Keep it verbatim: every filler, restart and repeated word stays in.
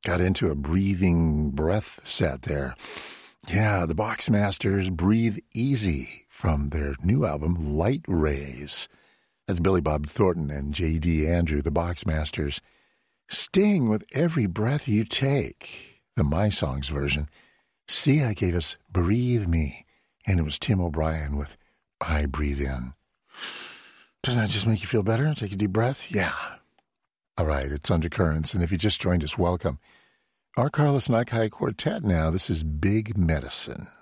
Got into a breathing breath set there. Yeah, the Boxmasters, Breathe Easy, from their new album, Light Rays. That's Billy Bob Thornton and J D Andrew, the Boxmasters. Sting with Every Breath You Take, the My Songs version. Sia gave us Breathe Me, and it was Tim O'Brien with I Breathe In. Doesn't that just make you feel better? Take a deep breath? Yeah. All right, it's Undercurrents, and if you just joined us, welcome. Our Carlos Nakai Quartet now. This is Big Medicine.